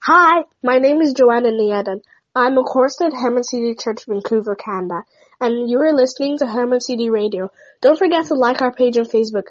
Hi, my name is Joanna Nieden. I'm a chorister at Herman CD Church, Vancouver, Canada, and you are listening to Herman CD Radio. Don't forget to like our page on Facebook